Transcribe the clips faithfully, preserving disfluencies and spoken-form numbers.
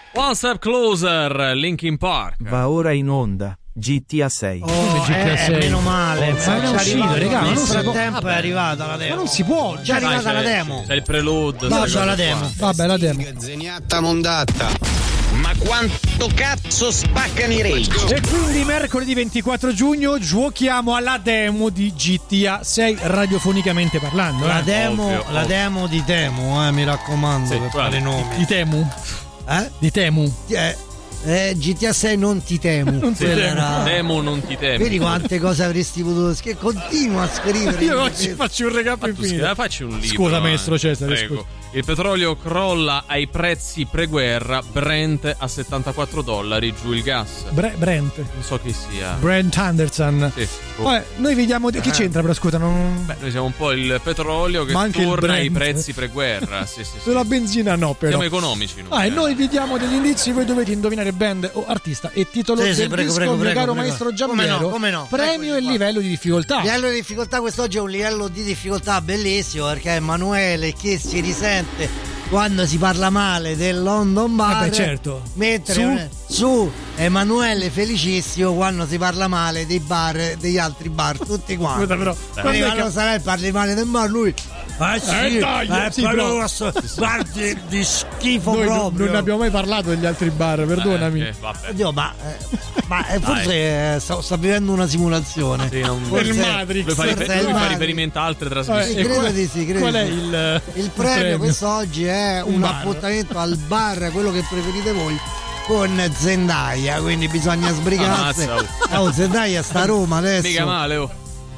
One Step Closer, Linkin Park. Va ora in onda G T A sei. Oh, G T A sei. Eh, meno male, ma è uscito, raga, nel non si può. frattempo è arrivata la demo. Ma non si può, già è arrivata la demo. C'è il prelude. No, c'è la demo. Vabbè, la demo. Zeniatta mondatta. Ma quanto cazzo spaccano i rage? E quindi mercoledì ventiquattro giugno giochiamo alla demo di G T A sei radiofonicamente parlando. La eh. demo, Ovvio, la ovvio. demo di Temu, eh, mi raccomando, Sì, per guarda, fare nomi. Di Temu. Eh? Di Temu. Eh, eh, G T A sei non ti temo. Non ti Quella temo. era- Demo non ti temi. Vedi quante cose avresti potuto scrivere? Continua a scrivere. Io oggi faccio un recap Ma tu infinito. scusa, facci un libro. Scusa, eh. maestro Cesare, Prego. scusa. Il petrolio crolla ai prezzi preguerra, Brent a settantaquattro dollari, giù il gas. Bre- Brent. Non so chi sia. Brent Anderson. Sì. Vabbè, noi vediamo. Chi c'entra, però scusa? Non... Beh, noi siamo un po' il petrolio che Ma anche il torna ai Brent. prezzi preguerra. Sì, sì, sì. Sulla benzina no, però. Siamo economici noi. Ah, e eh. noi vi diamo degli indizi, voi dovete indovinare band o artista e titolo Sì, del sì, prego, disco, prego, mio prego, caro prego. maestro Come Giampiero. no, come no. Premio Eccoci e qua. livello di difficoltà. Il livello di difficoltà quest'oggi è un livello di difficoltà bellissimo perché Emanuele che si risente quando si parla male del London Bar, Eh beh, certo. mentre Su? su Emanuele felicissimo quando si parla male dei bar, degli altri bar, tutti quanti. Scusa, però, Quindi quando è quando che- sarà parli male del bar lui eh sì, Eh, dai, eh, sì, però, però- guardi di schifo Noi non, proprio. non abbiamo mai parlato degli altri bar, perdonami. Eh, eh, vabbè. Oddio, ma, eh, ma eh, forse eh, sto, sto vivendo una simulazione. Sì, non- Forse- Per Matrix. Lui fa, rifer- forse è il lui fa Matrix. riferimento a altre Vabbè, trasmissioni. Sì, e credo qual- di sì, credo qual di è sì. il, Il premio quest'oggi è un, Un bar. appuntamento al bar, quello che preferite voi, con Zendaya, quindi bisogna sbrigarsi. Ammazza, Oh, Zendaya sta a Roma adesso. Mica male, oh.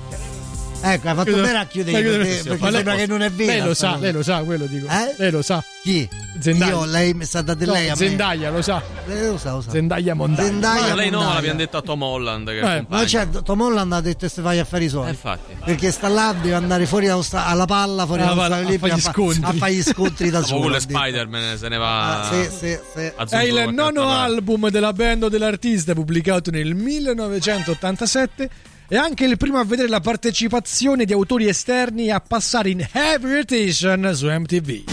Ecco, hai fatto Chiudo- bene a chiudere Dai, perché, chiudo- perché Ma lei- sembra che non è vero. Lei lo sa, lei lo sa, quello dico. Eh? Lei lo sa. Chi? Zendaya. Io, lei mi sta date No, lei a me. Zendaya lo sa. Lei lo sa, lo sa. Zendaya Mondai. Zendaya Ma lei no, Mondaya. l'abbiamo detto a Tom Holland che Eh, è Ma compagno. certo, Tom Holland ha detto se fai affari Eh, suoi. infatti. Perché sta là, deve andare fuori dallo sta- alla palla, fuori Ah, dallo va- stadio a libero, fare gli fa- scontri. a fare gli scontri da Dopo solo. quello ha detto. Spider-Man se ne va Ah, sì, sì, sì. a È il Zunzolo, nono a album della band o dell'artista pubblicato nel millenovecentottantasette e anche il primo a vedere la partecipazione di autori esterni a passare in heavy rotation su M T V.